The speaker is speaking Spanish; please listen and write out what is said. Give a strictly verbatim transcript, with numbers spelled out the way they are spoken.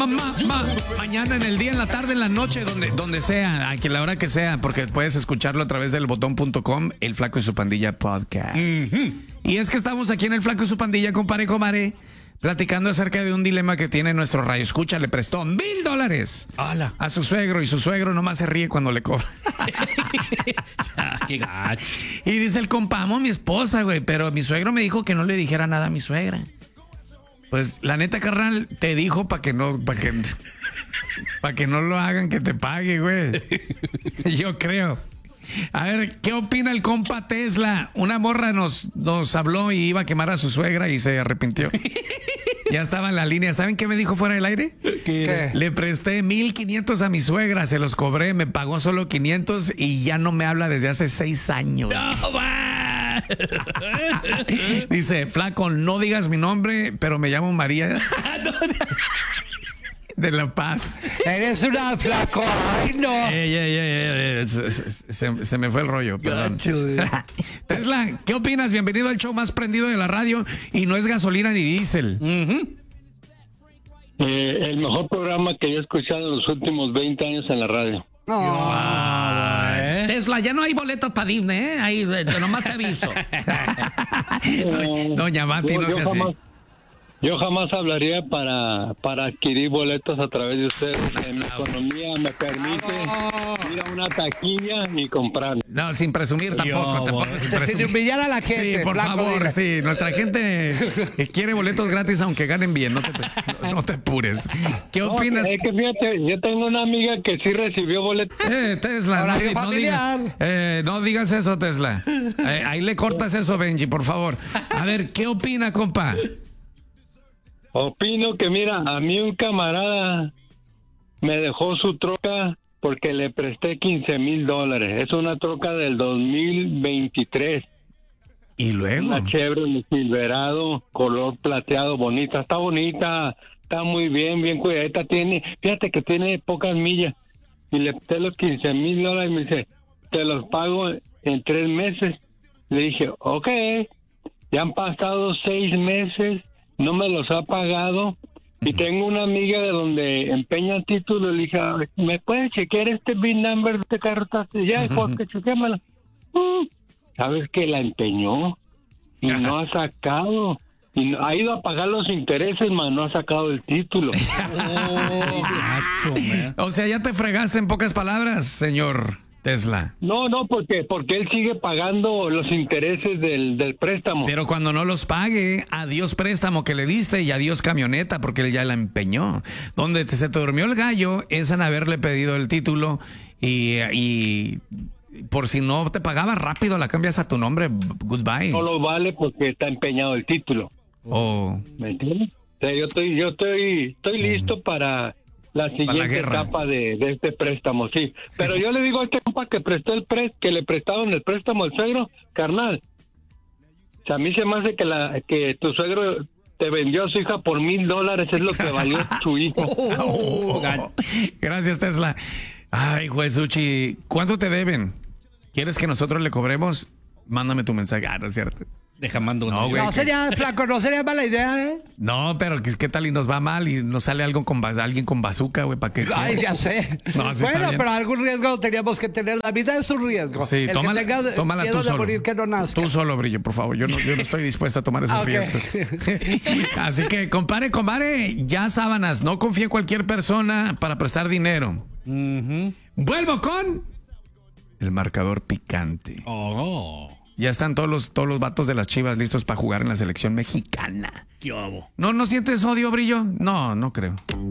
ma, ma, ma. Mañana, en el día, en la tarde, en la noche, donde, donde sea, a que la hora que sea, porque puedes escucharlo a través del botón punto com, El Flaco y su Pandilla Podcast. Uh-huh. Y es que estamos aquí en El Flaco y su Pandilla, compadre, comadre, platicando acerca de un dilema que tiene nuestro radio escucha. Le prestó mil dólares ¡Hala! a su suegro y su suegro nomás se ríe cuando le cobra. ¡Qué gacho! Y dice el compa, amo a mi esposa, güey, pero mi suegro me dijo que no le dijera nada a mi suegra. Pues la neta, carnal, te dijo para que no, para que, para que no lo hagan, que te pague, güey. Yo creo. A ver, ¿qué opina el compa Tesla? Una morra nos, nos habló y iba a quemar a su suegra y se arrepintió. Ya estaba en la línea. ¿Saben qué me dijo fuera del aire? ¿Qué? Le presté mil quinientos a mi suegra, se los cobré, me pagó solo quinientos y ya no me habla desde hace seis años. ¡No, va! Dice, flaco, no digas mi nombre, pero me llamo María de La Paz. Eres una flaco. ¡Ay, no! Ey, ey, ey, ey, se, se, se me fue el rollo, perdón. Tesla, ¿qué opinas? Bienvenido al show más prendido de la radio y no es gasolina ni diésel. Uh-huh. Eh, el mejor programa que yo he escuchado en los últimos veinte años en la radio. Oh, ¿eh? Tesla, ya no hay boletos para Disney, ¿eh? Ahí, nomás te aviso. Eh, Doña Mati, yo, no yo sea así. jamás, yo jamás hablaría para, para adquirir boletos a través de ustedes. En la economía me permite ir a una taquilla y comprar. No, sin presumir tampoco, Yo, tampoco bueno. sin Sin presumir. humillar a la gente. Sí, por flaco, favor, dile. sí. Nuestra gente quiere boletos gratis aunque ganen bien. No te, no, no te apures. ¿Qué No, opinas? es que fíjate, yo tengo una amiga que sí recibió boletos. Eh, Tesla, no, Horario di- no familiar. digas, eh, no digas eso, Tesla. Eh, ahí le cortas eso, Benji, por favor. A ver, ¿qué opina, compa? Opino que, mira, a mí un camarada me dejó su troca porque le presté quince mil dólares. Es una troca del dos mil veintitrés. Y luego. Una Chevrolet Silverado, color plateado, bonita. Está bonita, está muy bien, bien cuidadita. Tiene, fíjate que tiene pocas millas. Y le presté los quince mil dólares y me dice, te los pago en tres meses. Le dije, ok. Ya han pasado seis meses, no me los ha pagado. Y tengo una amiga de donde empeña títulos. Le dije, ¿me puedes chequear este V I N number de este carro? Ya, porque chequémala. Uh, ¿Sabes que la empeñó? Y no ha sacado. Y no- ha ido a pagar los intereses, mas no ha sacado el título. Oh, gacho, man. O sea, ya te fregaste en pocas palabras, señor Tesla. No, no, porque porque él sigue pagando los intereses del, del préstamo. Pero cuando no los pague, adiós préstamo que le diste y adiós camioneta, porque él ya la empeñó. Donde te- se te durmió el gallo es en haberle pedido el título y, y por si no te pagaba rápido, la cambias a tu nombre. Goodbye. No lo vale porque está empeñado el título. Oh. ¿Me entiendes? O sea, yo estoy, yo estoy, estoy listo para la siguiente guerra. etapa de, de este préstamo, sí. Pero yo le digo a este compa que prestó el prest, que le prestaron el préstamo al suegro, carnal. O sea, a mí se me hace que la, que tu suegro te vendió a su hija por mil dólares, es lo que valió su hija. Oh, gacho. Gracias, Tesla. Ay, Juesuchi, ¿cuánto te deben? ¿Quieres que nosotros le cobremos? Mándame tu mensaje. Ah, no es cierto. Deja mando No, uno. güey. No sería, flaco, no sería mala idea, ¿eh? No, pero ¿qué, qué tal y nos va mal y nos sale algo con bas- alguien con bazooka, güey? ¿Para qué? Ay, ya sé. No, así está bueno, bien. pero algún riesgo teníamos que tener. La vida es un riesgo. Sí, El que tómala, tenga tómala miedo tú de solo. morir que no nazca. Tú solo, Brillo, por favor. Yo no, yo no estoy dispuesto a tomar esos Ah, ok. riesgos. Así que, compadre, compadre, ya sábanas. No confíe en cualquier persona para prestar dinero. Ujú. Vuelvo con el marcador picante. Oh, Ya están todos los, todos los vatos de las Chivas listos para jugar en la selección mexicana. qué hago. ¿No, no sientes odio, Brillo? No, no creo.